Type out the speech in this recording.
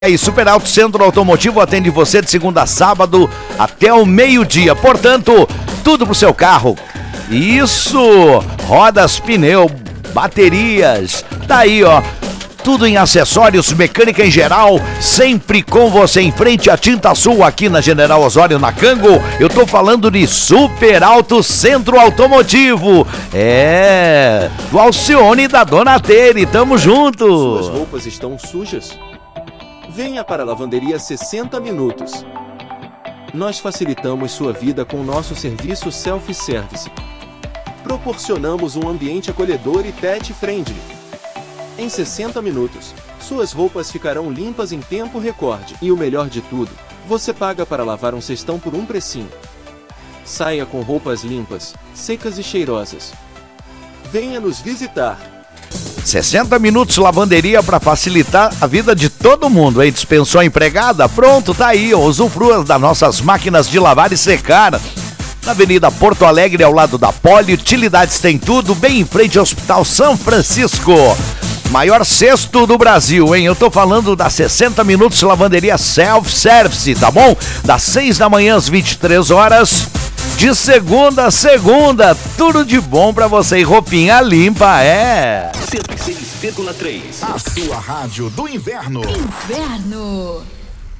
E Super Alto Centro Automotivo atende você de segunda a sábado até o meio-dia. Portanto, tudo pro seu carro. Isso! Rodas, pneu, baterias. Tá aí, ó. Tudo em acessórios, mecânica em geral, sempre com você em frente à Tinta Sul, aqui na General Osório, na Cango. Eu tô falando de Super Alto Centro Automotivo. Do Alcione e da Dona Tere, tamo junto. Suas roupas estão sujas? Venha para a Lavanderia 60 Minutos. Nós facilitamos sua vida com o nosso serviço self-service. Proporcionamos um ambiente acolhedor e pet-friendly. Em 60 minutos, suas roupas ficarão limpas em tempo recorde. E o melhor de tudo, você paga para lavar um cestão por um precinho. Saia com roupas limpas, secas e cheirosas. Venha nos visitar. 60 minutos lavanderia para facilitar a vida de todo mundo, hein? Dispensou a empregada? Pronto, tá aí, usufrua das nossas máquinas de lavar e secar. Na Avenida Porto Alegre, ao lado da Poli, Utilidades tem tudo, bem em frente ao Hospital São Francisco. Maior cesto do Brasil, hein? Eu tô falando da 60 minutos lavanderia self-service, tá bom? Das 6 da manhã às 23 horas. De segunda a segunda, tudo de bom pra você e roupinha limpa, 106,3. A sua rádio do inverno. Inverno.